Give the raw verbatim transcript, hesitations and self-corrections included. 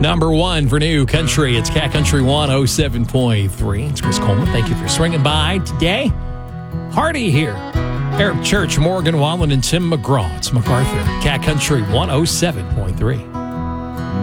Number one for New Country. It's Cat Country one oh seven point three. It's Chris Coleman. Thank you for swinging by today. Hardy here. Eric Church, Morgan Wallen, and Tim McGraw. It's MacArthur. Cat Country one oh seven point three.